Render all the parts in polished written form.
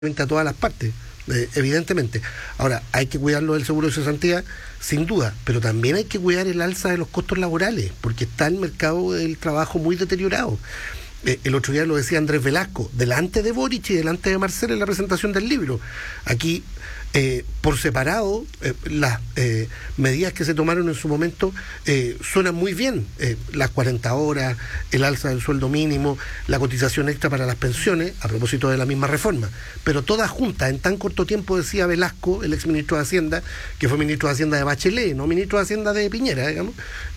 a todas las partes, evidentemente. Ahora, hay que cuidarlo del seguro de cesantía, sin duda, pero también hay que cuidar el alza de los costos laborales, porque está el mercado del trabajo muy deteriorado. El otro día lo decía Andrés Velasco, delante de Boric y delante de Marcel en la presentación del libro. Aquí, por separado, las medidas que se tomaron en su momento suenan muy bien. Las 40 horas, el alza del sueldo mínimo, la cotización extra para las pensiones, a propósito de la misma reforma. Pero todas juntas, en tan corto tiempo, decía Velasco, el exministro de Hacienda, que fue ministro de Hacienda de Bachelet, no ministro de Hacienda de Piñera, digamos,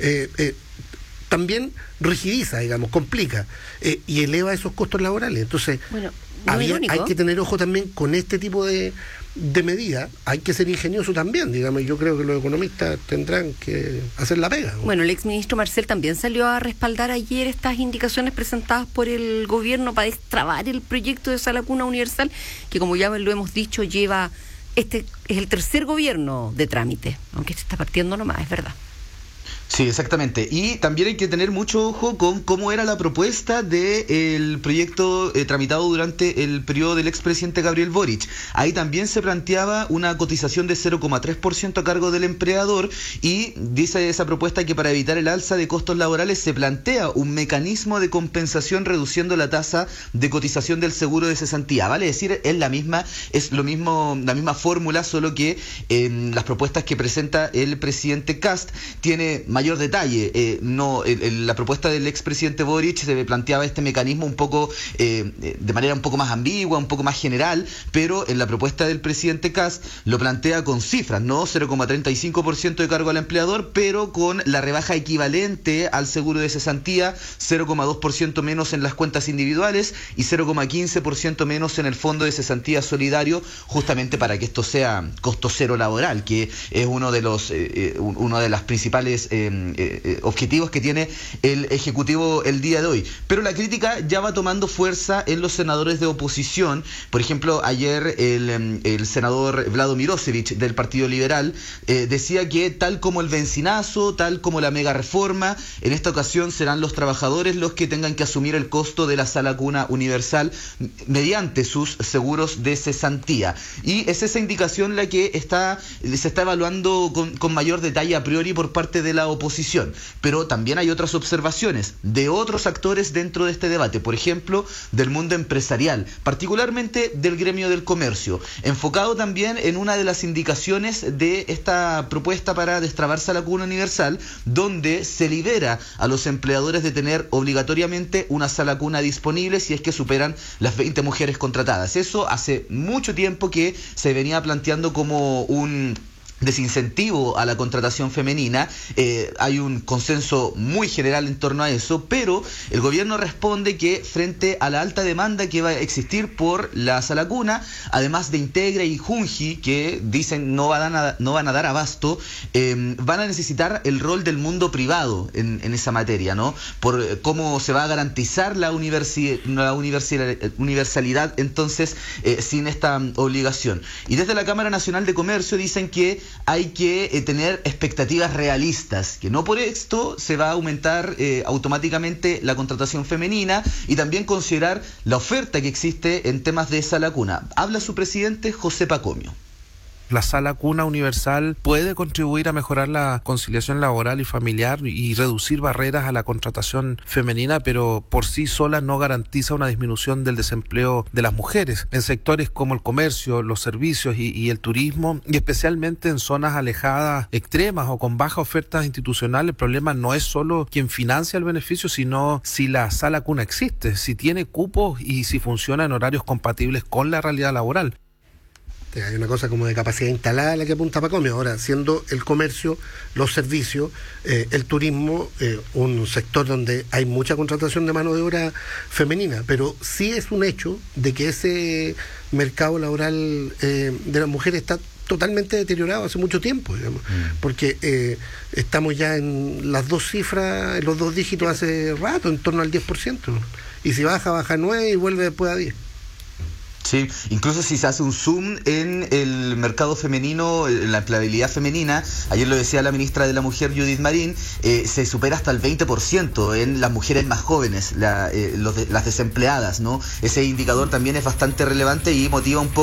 también rigidiza, digamos, complica y eleva esos costos laborales. Entonces, bueno, hay que tener ojo también con este tipo de medidas. Hay que ser ingenioso también, digamos, y yo creo que los economistas tendrán que hacer la pega, ¿no? Bueno, el exministro Marcel también salió a respaldar ayer estas indicaciones presentadas por el gobierno para destrabar el proyecto de Sala Cuna Universal, que como ya lo hemos dicho, este es el tercer gobierno de trámite, aunque se está partiendo nomás, es verdad. Sí, exactamente. Y también hay que tener mucho ojo con cómo era la propuesta del proyecto tramitado durante el periodo del expresidente Gabriel Boric. Ahí también se planteaba una cotización de 0,3% a cargo del empleador y dice esa propuesta que para evitar el alza de costos laborales se plantea un mecanismo de compensación reduciendo la tasa de cotización del seguro de cesantía. Vale decir, es la misma fórmula, solo que las propuestas que presenta el presidente Kast tiene mayor detalle. La propuesta del expresidente Boric se planteaba este mecanismo un poco de manera un poco más ambigua, un poco más general, pero en la propuesta del presidente Kast lo plantea con cifras, ¿no? 0,35% de cargo al empleador, pero con la rebaja equivalente al seguro de cesantía, 0,2% menos en las cuentas individuales y 0,15% menos en el fondo de cesantía solidario, justamente para que esto sea costo cero laboral, que es uno de las principales objetivos que tiene el Ejecutivo el día de hoy. Pero la crítica ya va tomando fuerza en los senadores de oposición. Por ejemplo, ayer el senador Vlado Mirosevic del Partido Liberal decía que tal como el bencinazo, tal como la mega reforma, en esta ocasión serán los trabajadores los que tengan que asumir el costo de la Sala Cuna Universal mediante sus seguros de cesantía. Y es esa indicación la que se está evaluando con mayor detalle a priori por parte de la oposición, pero también hay otras observaciones de otros actores dentro de este debate, por ejemplo, del mundo empresarial, particularmente del gremio del comercio, enfocado también en una de las indicaciones de esta propuesta para destrabar Sala Cuna Universal, donde se libera a los empleadores de tener obligatoriamente una sala cuna disponible si es que superan las 20 mujeres contratadas. Eso hace mucho tiempo que se venía planteando como un desincentivo a la contratación femenina. Hay un consenso muy general en torno a eso, pero el gobierno responde que frente a la alta demanda que va a existir por la Sala Cuna, además de Integra y Junji, que dicen no van a dar abasto, van a necesitar el rol del mundo privado en esa materia, ¿no? Por cómo se va a garantizar la universalidad entonces sin esta obligación. Y desde la Cámara Nacional de Comercio dicen que hay que tener expectativas realistas, que no por esto se va a aumentar automáticamente la contratación femenina y también considerar la oferta que existe en temas de Sala Cuna. Habla su presidente José Pacomio. La Sala Cuna Universal puede contribuir a mejorar la conciliación laboral y familiar y reducir barreras a la contratación femenina, pero por sí sola no garantiza una disminución del desempleo de las mujeres en sectores como el comercio, los servicios y el turismo, y especialmente en zonas alejadas, extremas o con baja oferta institucional. El problema no es solo quien financia el beneficio, sino si la Sala Cuna existe, si tiene cupos y si funciona en horarios compatibles con la realidad laboral. Hay una cosa como de capacidad instalada a la que apunta Pacomio. Ahora, siendo el comercio, los servicios, el turismo, un sector donde hay mucha contratación de mano de obra femenina, pero sí es un hecho de que ese mercado laboral de las mujeres está totalmente deteriorado hace mucho tiempo, digamos, porque estamos ya en las dos cifras, en los dos dígitos hace rato, en torno al 10%, y si baja 9 y vuelve después a 10. Sí, incluso si se hace un zoom en el mercado femenino, en la empleabilidad femenina, ayer lo decía la ministra de la Mujer, Judith Marín, se supera hasta el 20% en las mujeres más jóvenes, las desempleadas, ¿no? Ese indicador también es bastante relevante y motiva un poco